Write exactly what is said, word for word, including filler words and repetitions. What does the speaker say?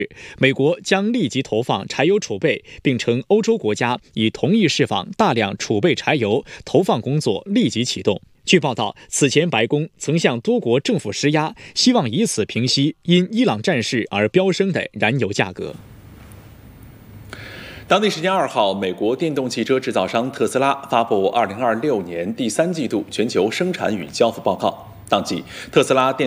美国将立即投放柴油储备，并称欧洲国家已同意释放大量储备柴油，投放工作立即启动。据报道，此前白宫曾向多国政府施压，希望以此平息因伊朗战事而飙升的燃油价格。 当地时间二号，美国电动汽车制造商特斯拉发布二零二六年第三季度全球生产与交付报告。当季，特斯拉电